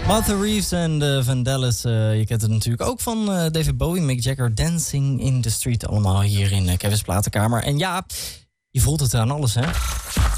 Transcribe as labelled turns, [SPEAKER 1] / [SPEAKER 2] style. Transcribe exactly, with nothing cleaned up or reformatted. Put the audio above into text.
[SPEAKER 1] Martha Reeves en de Vandellas, uh, je kent het natuurlijk ook van uh, David Bowie, Mick Jagger, Dancing in the Street. Allemaal hier in uh, Kevin's Platenkamer. En ja, je voelt het aan alles, hè?